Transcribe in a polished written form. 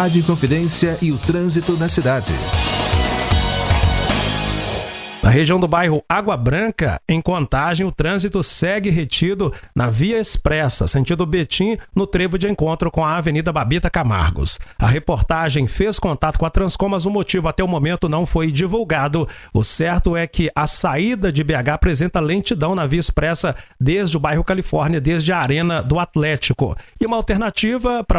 Rádio Inconfidência e o trânsito na cidade. Na região do bairro Água Branca, em Contagem, o trânsito segue retido na Via Expressa, sentido Betim, no trevo de encontro com a Avenida Babita Camargos. A reportagem fez contato com a Transcom, mas o motivo até o momento não foi divulgado. O certo é que a saída de BH apresenta lentidão na Via Expressa desde o bairro Califórnia, desde a Arena do Atlético. E uma alternativa para